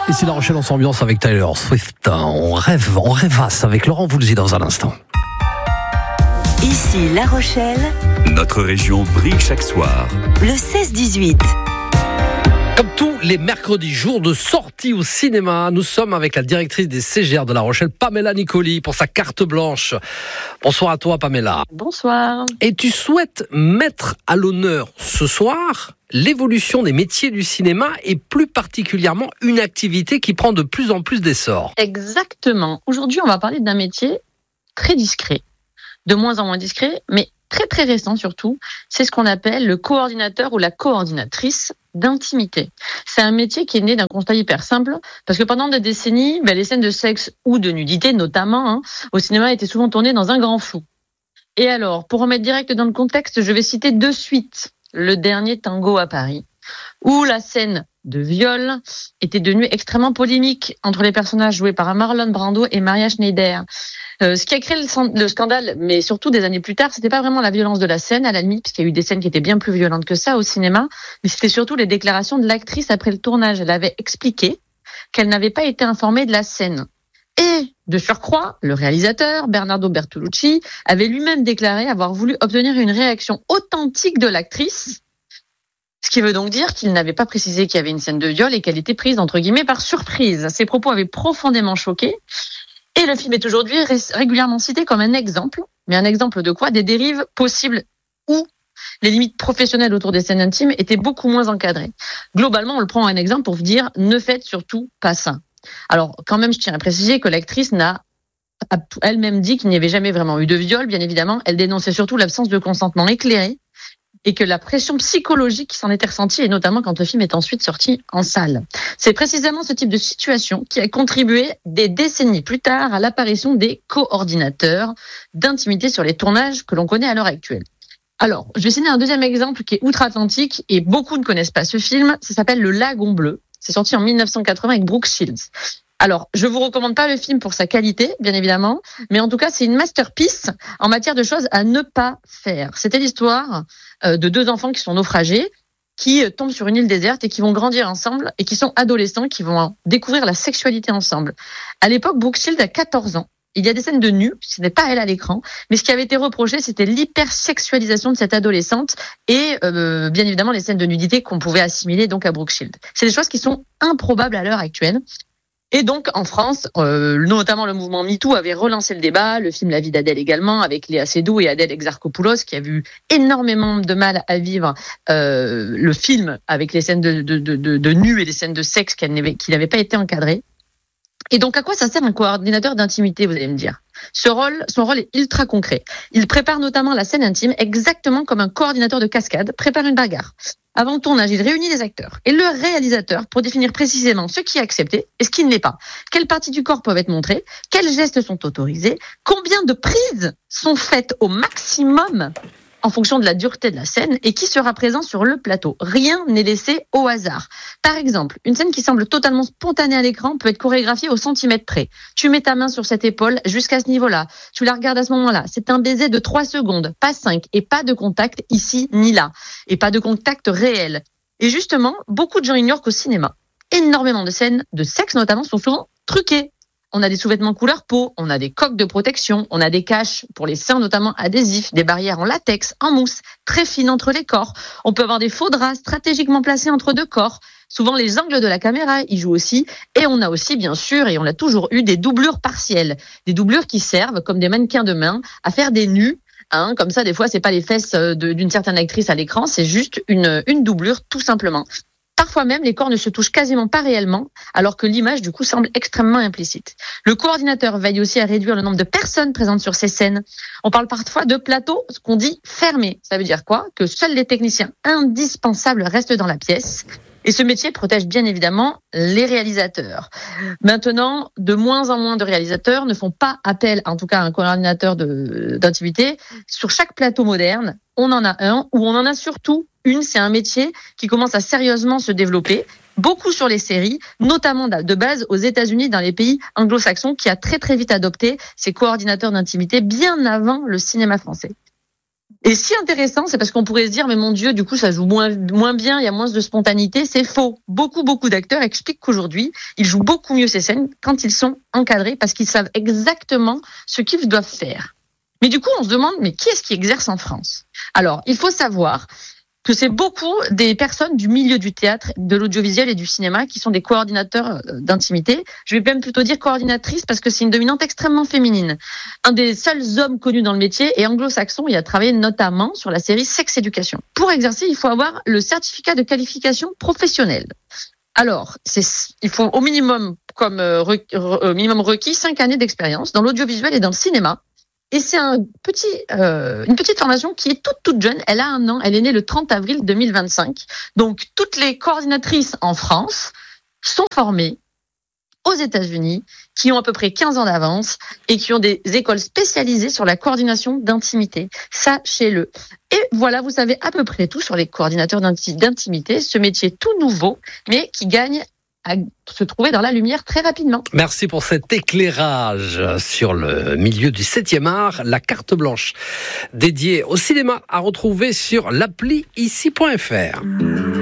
Et c'est La Rochelle en ambiance avec Tyler Swift. On rêvasse avec Laurent Voulzy dans un instant. Ici La Rochelle, Notre région brille chaque soir. le 16-18. Comme tous les mercredis, jour de sortie au cinéma, nous sommes avec la directrice des CGR de La Rochelle, Pamela Nicoli, pour sa carte blanche. Bonsoir à toi, Pamela. Bonsoir. Et tu souhaites mettre à l'honneur ce soir l'évolution des métiers du cinéma et plus particulièrement une activité qui prend de plus en plus d'essor. Exactement. Aujourd'hui, on va parler d'un métier très discret, de moins en moins discret, mais très très récent surtout. C'est ce qu'on appelle le coordinateur ou la coordinatrice d'intimité. C'est un métier qui est né d'un constat hyper simple, parce que pendant des décennies, les scènes de sexe ou de nudité notamment, au cinéma étaient souvent tournées dans un grand flou. Et alors, pour remettre direct dans le contexte, je vais citer de suite Le Dernier Tango à Paris, où la scène de viol était devenue extrêmement polémique entre les personnages joués par Marlon Brando et Maria Schneider. Ce qui a créé le scandale, mais surtout des années plus tard, c'était pas vraiment la violence de la scène, à la limite, puisqu'il y a eu des scènes qui étaient bien plus violentes que ça au cinéma, mais c'était surtout les déclarations de l'actrice après le tournage. Elle avait expliqué qu'elle n'avait pas été informée de la scène. Et, de surcroît, le réalisateur, Bernardo Bertolucci, avait lui-même déclaré avoir voulu obtenir une réaction authentique de l'actrice, ce qui veut donc dire qu'il n'avait pas précisé qu'il y avait une scène de viol et qu'elle était prise, entre guillemets, par surprise. Ces propos avaient profondément choqué. Et le film est aujourd'hui régulièrement cité comme un exemple. Mais un exemple de quoi ? Des dérives possibles où les limites professionnelles autour des scènes intimes étaient beaucoup moins encadrées. Globalement, on le prend en exemple pour vous dire, ne faites surtout pas ça. Alors, quand même, je tiens à préciser que l'actrice n'a elle-même dit qu'il n'y avait jamais vraiment eu de viol, bien évidemment. Elle dénonçait surtout l'absence de consentement éclairé et que la pression psychologique qui s'en était ressentie, et notamment quand le film est ensuite sorti en salle. C'est précisément ce type de situation qui a contribué des décennies plus tard à l'apparition des coordinateurs d'intimité sur les tournages que l'on connaît à l'heure actuelle. Alors, je vais citer un deuxième exemple qui est outre-Atlantique et beaucoup ne connaissent pas ce film. Ça s'appelle Le Lagon Bleu. C'est sorti en 1980 avec Brooke Shields. Alors, je vous recommande pas le film pour sa qualité, bien évidemment, mais en tout cas, c'est une masterpiece en matière de choses à ne pas faire. C'était l'histoire de deux enfants qui sont naufragés, qui tombent sur une île déserte et qui vont grandir ensemble et qui sont adolescents, qui vont découvrir la sexualité ensemble. À l'époque, Brooke Shields a 14 ans. Il y a des scènes de nu, ce n'est pas elle à l'écran, mais ce qui avait été reproché, c'était l'hypersexualisation de cette adolescente et bien évidemment les scènes de nudité qu'on pouvait assimiler donc à Brooke Shields. C'est des choses qui sont improbables à l'heure actuelle. Et donc, en France, notamment le mouvement MeToo avait relancé le débat, le film La vie d'Adèle également, avec Léa Seydoux et Adèle Exarchopoulos, qui a eu énormément de mal à vivre le film avec les scènes de nu et les scènes de sexe qui n'avaient pas été encadrées. Et donc, à quoi ça sert un coordinateur d'intimité, vous allez me dire ? Son rôle est ultra concret. Il prépare notamment la scène intime exactement comme un coordinateur de cascade prépare une bagarre. Avant le tournage, il réunit les acteurs et le réalisateur pour définir précisément ce qui est accepté et ce qui ne l'est pas. Quelles parties du corps peuvent être montrées, quels gestes sont autorisés, combien de prises sont faites au maximum en fonction de la dureté de la scène et qui sera présent sur le plateau. Rien n'est laissé au hasard. Par exemple, une scène qui semble totalement spontanée à l'écran peut être chorégraphiée au centimètre près. Tu mets ta main sur cette épaule jusqu'à ce niveau-là. Tu la regardes à ce moment-là. C'est un baiser de 3 secondes, pas 5, et pas de contact ici ni là. Et pas de contact réel. Et justement, beaucoup de gens ignorent qu'au cinéma, énormément de scènes de sexe notamment sont souvent truquées. On a des sous-vêtements couleur peau, on a des coques de protection, on a des caches pour les seins notamment adhésifs, des barrières en latex, en mousse, très fines entre les corps. On peut avoir des faux draps stratégiquement placés entre deux corps. Souvent les angles de la caméra y jouent aussi. Et on a aussi bien sûr, et on l'a toujours eu, des doublures partielles. Des doublures qui servent comme des mannequins de main à faire des nus. Comme ça, des fois, c'est pas les fesses d'une certaine actrice à l'écran, c'est juste une doublure tout simplement. Parfois même, les corps ne se touchent quasiment pas réellement, alors que l'image, du coup, semble extrêmement implicite. Le coordinateur veille aussi à réduire le nombre de personnes présentes sur ces scènes. On parle parfois de plateau, ce qu'on dit fermé. Ça veut dire quoi ? Que seuls les techniciens indispensables restent dans la pièce. Et ce métier protège bien évidemment les réalisateurs. Maintenant, de moins en moins de réalisateurs ne font pas appel, en tout cas à un coordinateur d'intimité. Sur chaque plateau moderne, on en a un, ou on en a surtout une. C'est un métier qui commence à sérieusement se développer. Beaucoup sur les séries, notamment de base aux États-Unis, dans les pays anglo-saxons, qui a très très vite adopté ces coordinateurs d'intimité bien avant le cinéma français. Et si intéressant, c'est parce qu'on pourrait se dire, mais mon Dieu, du coup, ça joue moins bien, il y a moins de spontanéité. C'est faux. Beaucoup d'acteurs expliquent qu'aujourd'hui, ils jouent beaucoup mieux ces scènes quand ils sont encadrés parce qu'ils savent exactement ce qu'ils doivent faire. Mais du coup, on se demande, mais qui est-ce qui exerce en France? Alors, il faut savoir que c'est beaucoup des personnes du milieu du théâtre, de l'audiovisuel et du cinéma qui sont des coordinateurs d'intimité. Je vais même plutôt dire coordinatrice parce que c'est une dominante extrêmement féminine. Un des seuls hommes connus dans le métier est anglo-saxon. Il a travaillé notamment sur la série Sex Education. Pour exercer, il faut avoir le certificat de qualification professionnelle. Alors, il faut au minimum, minimum requis, 5 années d'expérience dans l'audiovisuel et dans le cinéma. Et c'est une petite formation qui est toute jeune. Elle a 1 an. Elle est née le 30 avril 2025. Donc, toutes les coordinatrices en France sont formées aux États-Unis, qui ont à peu près 15 ans d'avance et qui ont des écoles spécialisées sur la coordination d'intimité. Sachez-le. Et voilà, vous savez à peu près tout sur les coordinateurs d'intimité, ce métier tout nouveau, mais qui gagne à se trouver dans la lumière très rapidement. Merci pour cet éclairage sur le milieu du 7e art, la carte blanche dédiée au cinéma à retrouver sur l'appli ici.fr.